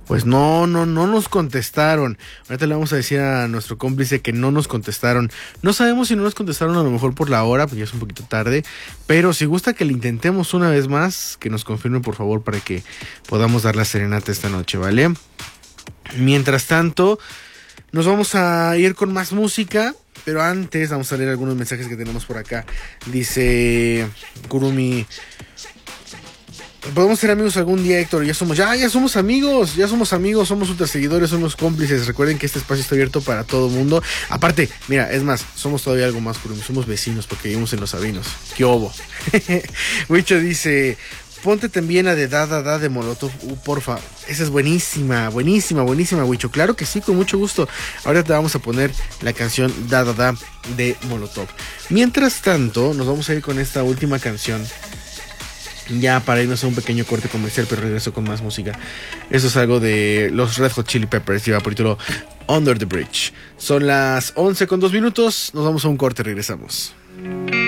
Pues no nos contestaron. Ahorita le vamos a decir a nuestro cómplice que no nos contestaron. No sabemos si no nos contestaron a lo mejor por la hora, porque ya es un poquito tarde. Pero si gusta que le intentemos una vez más, que nos confirme por favor para que podamos dar la serenata esta noche, ¿vale? Mientras tanto, nos vamos a ir con más música. Pero antes vamos a leer algunos mensajes que tenemos por acá. Dice Kurumi: podemos ser amigos algún día, Héctor. Ya somos amigos, somos ultra seguidores, somos cómplices. Recuerden que este espacio está abierto para todo mundo. Aparte, mira, es más, somos todavía algo más, Kurumi. Somos vecinos porque vivimos en Los Sabinos. ¿Qué obo? Wicho dice: ponte también la de Da de Molotov, porfa. Esa es buenísima, Wicho. Claro que sí, con mucho gusto. Ahora te vamos a poner la canción Da de Molotov. Mientras tanto, nos vamos a ir con esta última canción, ya para irnos a un pequeño corte comercial, pero regreso con más música. Eso es algo de los Red Hot Chili Peppers, lleva por título Under the Bridge. Son las 11:02. Nos vamos a un corte, regresamos.